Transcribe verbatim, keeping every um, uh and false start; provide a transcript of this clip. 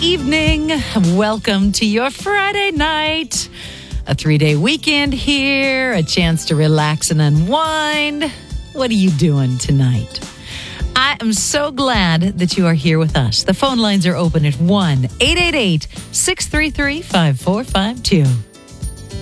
evening. Welcome to your Friday night. A three-day weekend here, a chance to relax and unwind. What are you doing tonight? I am so glad that you are here with us. The phone lines are open at one eight eight eight, six three three, five four five two.